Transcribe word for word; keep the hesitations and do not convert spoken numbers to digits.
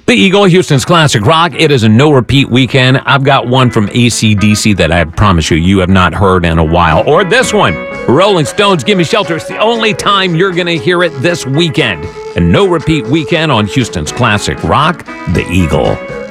The Eagle, Houston's classic rock. It is a no-repeat weekend. I've got one from A C D C that I promise you, you have not heard in a while. Or this one, Rolling Stones, Gimme Shelter. It's the only time you're going to hear it this weekend. A no-repeat weekend on Houston's classic rock, The Eagle.